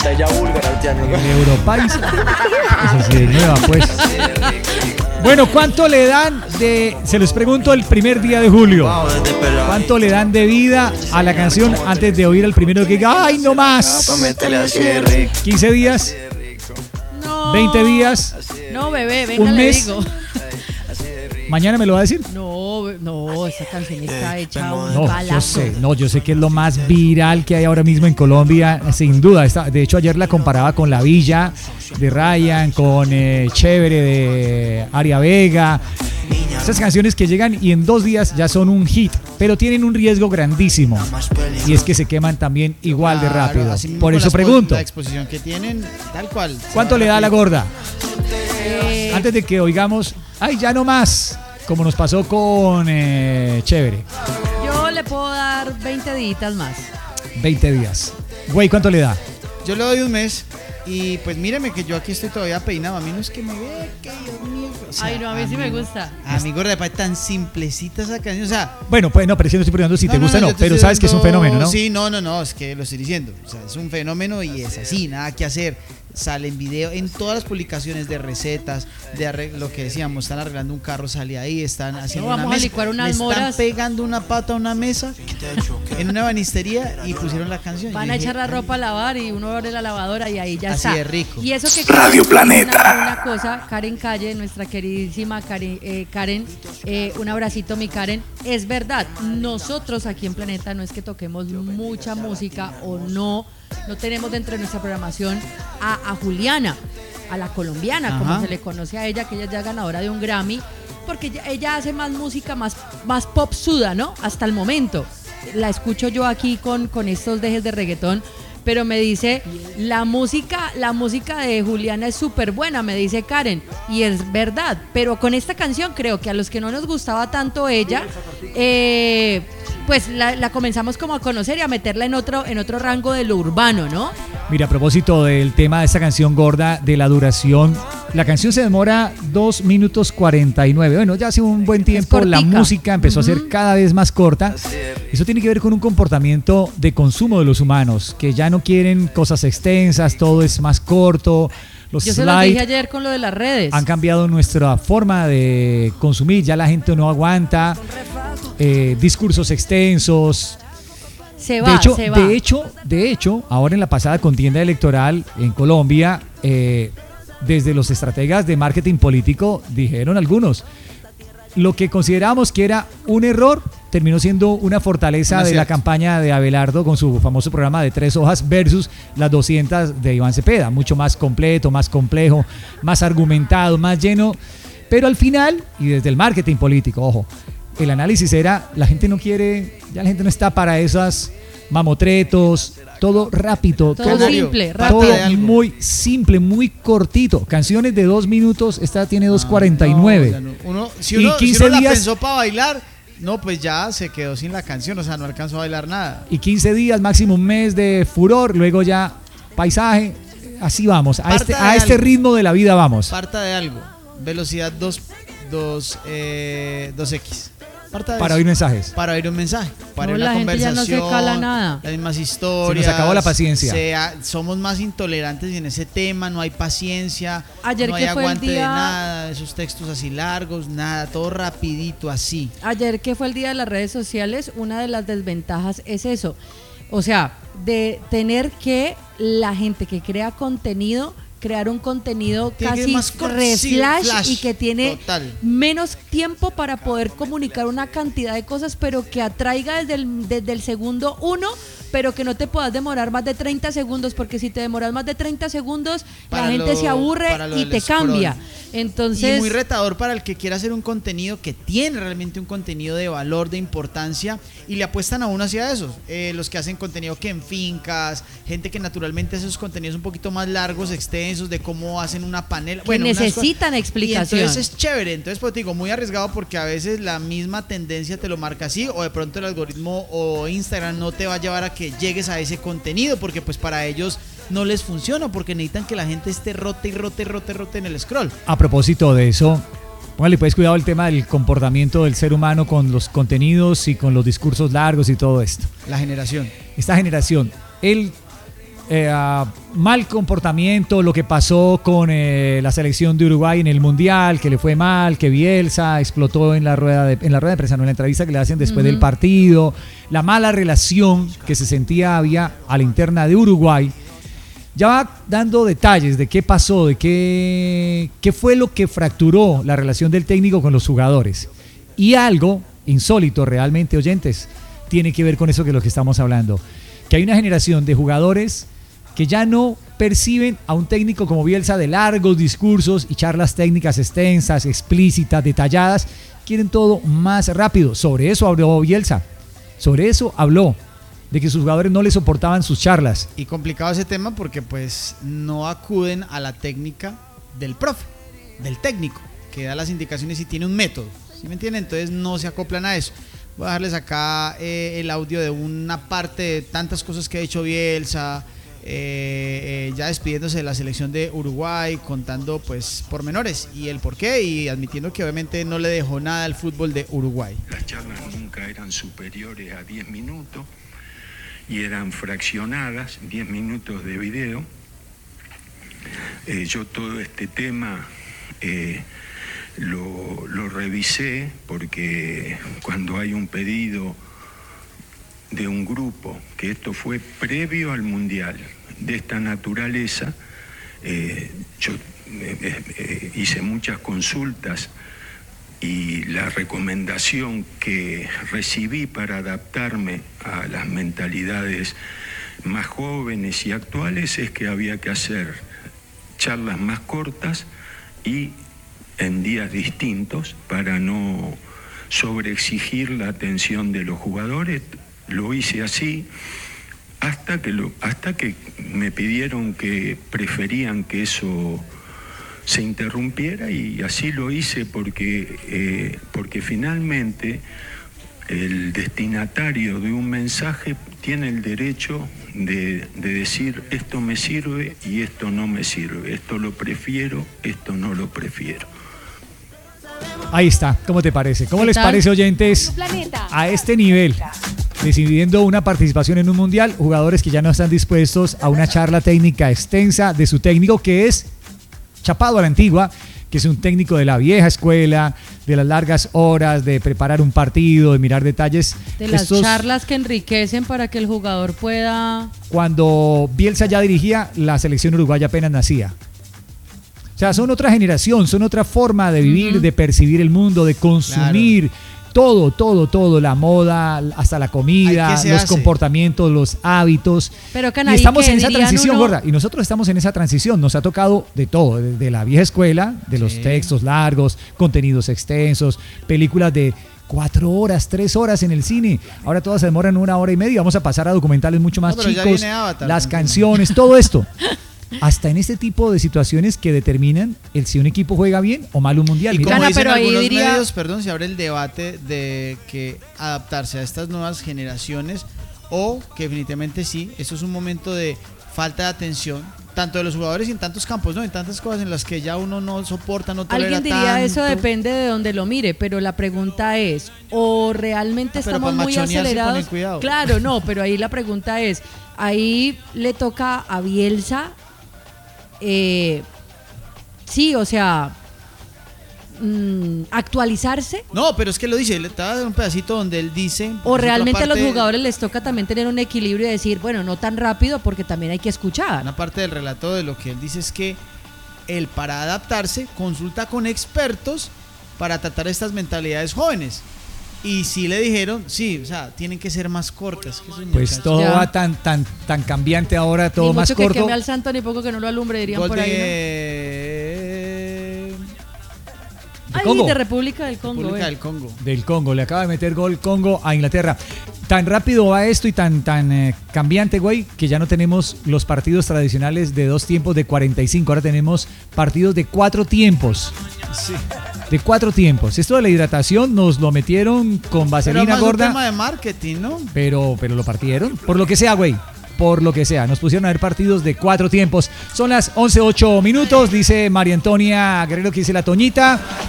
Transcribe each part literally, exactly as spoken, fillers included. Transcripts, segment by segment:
El Europaís. Esa sí es nueva, pues. Bueno, ¿cuánto le dan de, se los pregunto, el primer día de julio? ¿Cuánto le dan de vida a la canción antes de oír el primero que diga, ¡ay, no más! ¿quince días? No. ¿veinte días? No, bebé, venga, ¿un le mes? digo. ¿Mañana me lo va a decir? No, no, esa canción está hecha un No, balazo. yo sé, no, yo sé que es lo más viral que hay ahora mismo en Colombia, sin duda. Está, de hecho, ayer la comparaba con La Villa de Ryan, con eh, Chévere de Aria Vega. Esas canciones que llegan y en dos días ya son un hit, pero tienen un riesgo grandísimo. Y es que se queman también igual de rápido. Por eso pregunto. La exposición que tienen, tal cual. ¿Cuánto le da a la gorda? Eh, Antes de que oigamos, ay, ya no más, como nos pasó con eh, Chévere. yo le puedo dar veinte días más. veinte días. Güey, ¿cuánto le da? Yo le doy un mes y pues míreme que yo aquí estoy todavía peinado. A mí no es que me vea, que Dios mío. O sea, Ay, no, a mí sí me gusta. A mi gorda, es tan simplecita esa canción. O sea, Bueno, pues no, pero sí no estoy preguntando si te gusta o no, yo te pero estoy sabes que es un dando- fenómeno, ¿no? Sí, no, no, no, es que lo estoy diciendo. O sea, es un fenómeno y es así, nada que hacer. Sale en video, en todas las publicaciones de recetas, de arreglo, lo que decíamos, están arreglando un carro, sale ahí, están haciendo No, una vamos a mesa, licuar unas le están moras. pegando una pata a una mesa en una banistería y pusieron la canción. Van Yo a dije, echar la ropa a lavar y uno abre la lavadora y ahí ya Así está. de rico. Y eso que Radio Planeta. Una, una cosa, Karen Calle, nuestra queridísima Karen, eh, Karen eh, un abracito mi Karen, es verdad, nosotros aquí en Planeta no es que toquemos mucha música o no, no tenemos dentro de nuestra programación a, a Juliana, a la colombiana, Ajá. como se le conoce a ella, que ella ya es ganadora de un Grammy, porque ella, ella hace más música, más, más pop suda, ¿no? Hasta el momento. La escucho yo aquí con, con estos dejes de reggaetón, pero me dice, la música, la música de Juliana es súper buena, me dice Karen, y es verdad, pero con esta canción creo que a los que no nos gustaba tanto ella, eh, pues la, la comenzamos como a conocer y a meterla en otro, en otro rango de lo urbano, ¿no? Mira, a propósito del tema de esta canción gorda, de la duración, la canción se demora dos minutos cuarenta y nueve. Bueno, ya hace un buen tiempo la cortica. música empezó uh-huh. a ser cada vez más corta. Eso tiene que ver con un comportamiento de consumo de los humanos, que ya no quieren cosas extensas, todo es más corto. Los Yo se lo dije ayer con lo de las redes. Han cambiado nuestra forma de consumir, ya la gente no aguanta eh, discursos extensos. Se va, de hecho, se va. de hecho, de hecho, ahora en la pasada contienda electoral en Colombia, eh, desde los estrategas de marketing político dijeron algunos, lo que considerábamos que era un error terminó siendo una fortaleza No es de la cierto. campaña de Abelardo con su famoso programa de tres hojas versus las doscientas de Iván Cepeda, mucho más completo, más complejo, más argumentado, más lleno, pero al final, y desde el marketing político, ojo, el análisis era, la gente no quiere, ya la gente no está para esas mamotretos, todo rápido, Todo todo, simple, todo rápido. muy simple, muy cortito. Canciones de dos minutos, esta tiene dos Ah, cuarenta y nueve. no, ya no. Uno, si Y uno, si quince uno la días- pensó para bailar, no, pues ya se quedó sin la canción, o sea, no alcanzó a bailar nada. Y quince días, máximo un mes de furor, luego ya paisaje, así vamos, a Parta este, de a este algo. ritmo de la vida vamos. Parta de algo, velocidad dos, dos, eh, dos equis. Parta de Para eso. oír mensajes. Para oír un mensaje, para No, oír una la gente ya no se conversación, cala nada. las mismas historias. Se nos acabó la paciencia. sea- somos más intolerantes en ese tema, no hay paciencia, Ayer no hay que fue el aguante de día- nada, esos textos así largos, nada, todo rapidito así. Ayer que fue el día de las redes sociales, una de las desventajas es eso. O sea, de tener que la gente que crea contenido, crear un contenido Tiene que casi más cor- re sí, flash, flash, y que tiene total. menos tiempo para poder comunicar una cantidad de cosas, pero que atraiga desde el, desde el segundo uno, pero que no te puedas demorar más de treinta segundos, porque si te demoras más de treinta segundos, Para la gente lo- se aburre para lo y del te scroll. cambia. Entonces, Y muy retador para el que quiera hacer un contenido que tiene realmente un contenido de valor, de importancia, y le apuestan a uno hacia eso. Eh, los que hacen contenido que en fincas, gente que naturalmente hace esos contenidos un poquito más largos, extensos, de cómo hacen una panela. que unas necesitan cosas. explicación. Y entonces es chévere. Entonces, pues te digo, muy arriesgado porque a veces la misma tendencia te lo marca así, o de pronto el algoritmo o Instagram no te va a llevar a que llegues a ese contenido, porque pues para ellos no les funciona, porque necesitan que la gente esté rote y rote, rote, rote en el scroll. A propósito de eso, póngale pues cuidado el tema del comportamiento del ser humano con los contenidos y con los discursos largos y todo esto. La generación. Esta generación, el, eh, mal comportamiento, lo que pasó con eh, la selección de Uruguay en el Mundial, que le fue mal, que Bielsa explotó en la rueda de, en la rueda de prensa, no en la entrevista que le hacen después uh-huh. del partido, la mala relación que se sentía había a la interna de Uruguay. Ya va dando detalles de qué pasó, de qué, qué fue lo que fracturó la relación del técnico con los jugadores. Y algo insólito realmente, oyentes, tiene que ver con eso que es lo que estamos hablando. Que hay una generación de jugadores que ya no perciben a un técnico como Bielsa de largos discursos y charlas técnicas extensas, explícitas, detalladas. Quieren todo más rápido. Sobre eso habló Bielsa. Sobre eso habló. De que sus jugadores no le soportaban sus charlas. Y complicado ese tema porque pues no acuden a la técnica del profe, del técnico, que da las indicaciones y tiene un método, ¿sí me entienden? Entonces no se acoplan a eso. Voy a dejarles acá eh, el audio de una parte de tantas cosas que ha hecho Bielsa, eh, eh, ya despidiéndose de la selección de Uruguay, contando pues pormenores y el porqué y admitiendo que obviamente no le dejó nada al fútbol de Uruguay. Las charlas nunca eran superiores a diez minutos. Y eran fraccionadas, diez minutos de video. Eh, yo todo este tema eh, lo, lo revisé porque cuando hay un pedido de un grupo, que esto fue previo al Mundial, de esta naturaleza, eh, yo eh, eh, hice muchas consultas y la recomendación que recibí para adaptarme a las mentalidades más jóvenes y actuales es que había que hacer charlas más cortas y en días distintos para no sobreexigir la atención de los jugadores. Lo hice así hasta que, lo, hasta que me pidieron que preferían que eso se interrumpiera y así lo hice porque, eh, porque finalmente el destinatario de un mensaje tiene el derecho de, de decir esto me sirve y esto no me sirve, esto lo prefiero, esto no lo prefiero. Ahí está, ¿cómo te parece? ¿Cómo les parece, oyentes? A este nivel, decidiendo una participación en un mundial, jugadores que ya no están dispuestos a una charla técnica extensa de su técnico, que es chapado a la antigua, que es un técnico de la vieja escuela, de las largas horas, de preparar un partido, de mirar detalles. De las Estos, charlas que enriquecen para que el jugador pueda... Cuando Bielsa ya dirigía, la selección uruguaya apenas nacía. O sea, son otra generación, son otra forma de vivir, uh-huh. de percibir el mundo, de consumir... Claro. Todo, todo, todo, la moda, hasta la comida, los hace? comportamientos, los hábitos. Pero Canarí, y estamos en esa transición, uno... gorda. Y nosotros estamos en esa transición. Nos ha tocado de todo, de, de la vieja escuela, de sí. los textos largos, contenidos extensos, películas de cuatro horas, tres horas en el cine. Ahora todas se demoran una hora y media. Vamos a pasar a documentales mucho más no, chicos. Avatar, las ¿no? canciones, todo esto. Hasta en este tipo de situaciones que determinan el si un equipo juega bien o mal un mundial. Y como Gana, dicen pero ahí algunos diría... medios, perdón, se abre el debate de que adaptarse a estas nuevas generaciones o que definitivamente sí, eso es un momento de falta de atención, tanto de los jugadores y en tantos campos, ¿no? En tantas cosas en las que ya uno no soporta, no tolera Alguien diría tanto. Eso depende de donde lo mire, pero la pregunta es, ¿o realmente ah, estamos muy acelerados? Claro, no, pero ahí la pregunta es, ahí le toca a Bielsa... Eh, sí, o sea, mmm, actualizarse. No, pero es que lo dice, le estaba dando un pedacito donde él dice. O realmente a los jugadores les toca también tener un equilibrio y decir, bueno, no tan rápido porque también hay que escuchar. Una parte del relato de lo que él dice es que él, para adaptarse, consulta con expertos para tratar estas mentalidades jóvenes. Y sí le dijeron, sí, o sea, tienen que ser más cortas. Que pues muchachos. Todo ya. va tan tan tan cambiante ahora, todo ni más mucho corto. Que queme al santo, ni poco que no lo alumbre, dirían Gol por ahí, de... ¿no? Ay, Congo. De República del Congo. República eh. del Congo. Del Congo, le acaba de meter gol Congo a Inglaterra. Tan rápido va esto y tan tan eh, cambiante, güey, que ya no tenemos los partidos tradicionales de dos tiempos de cuarenta y cinco. Ahora tenemos partidos de cuatro tiempos. Sí. De cuatro tiempos. Esto de la hidratación nos lo metieron con vaselina pero más gorda. Un tema de marketing, ¿no? Pero, pero lo partieron. Por lo que sea, güey. Por lo que sea. Nos pusieron a ver partidos de cuatro tiempos. Son las once ocho minutos. Dice María Antonia Guerrero, que dice la Toñita.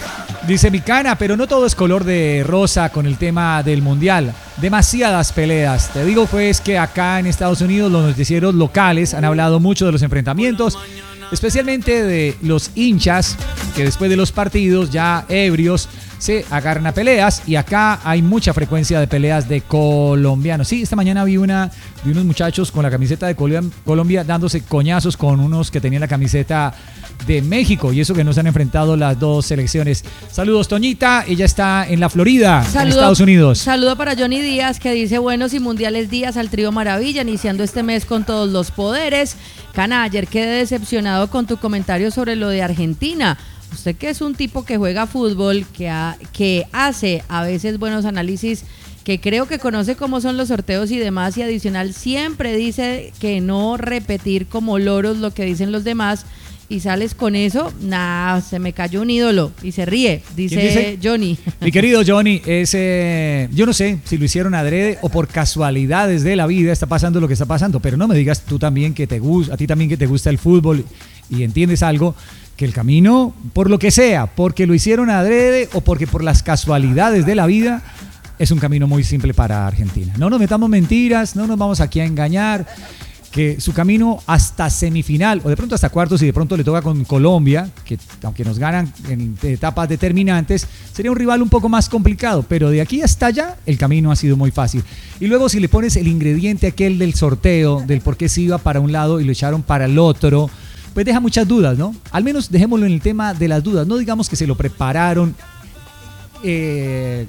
Dice Micana, pero no todo es color de rosa con el tema del mundial. Demasiadas peleas. Te digo pues que acá en Estados Unidos los noticieros locales han hablado mucho de los enfrentamientos, especialmente de los hinchas que después de los partidos ya ebrios se agarran a peleas, y acá hay mucha frecuencia de peleas de colombianos. Sí, esta mañana vi una de unos muchachos con la camiseta de Colombia dándose coñazos con unos que tenían la camiseta de México, y eso que no se han enfrentado las dos selecciones. Saludos, Toñita, ella está en la Florida, Saludo, en Estados Unidos. Saludo para Johnny Díaz, que dice buenos y mundiales días al trío Maravilla, iniciando este mes con todos los poderes. Cana, ayer quedé decepcionado con tu comentario sobre lo de Argentina. Usted, que es un tipo que juega fútbol, que, ha, que hace a veces buenos análisis, que creo que conoce cómo son los sorteos y demás, y adicional siempre dice que no repetir como loros lo que dicen los demás, y sales con eso, nah, se me cayó un ídolo, y se ríe, dice, dice? Johnny. Mi querido Johnny, es, eh, yo no sé si lo hicieron adrede o por casualidades de la vida está pasando lo que está pasando, pero no me digas tú también que te gusta, a ti también que te gusta el fútbol y entiendes algo, que el camino, por lo que sea, porque lo hicieron adrede o porque por las casualidades de la vida, es un camino muy simple para Argentina. No nos metamos mentiras, no nos vamos aquí a engañar, que su camino hasta semifinal o de pronto hasta cuartos, y de pronto le toca con Colombia, que aunque nos ganan en etapas determinantes, sería un rival un poco más complicado, pero de aquí hasta allá el camino ha sido muy fácil. Y luego si le pones el ingrediente aquel del sorteo, del por qué se iba para un lado y lo echaron para el otro, pues deja muchas dudas, ¿no? Al menos dejémoslo en el tema de las dudas, no digamos que se lo prepararon eh,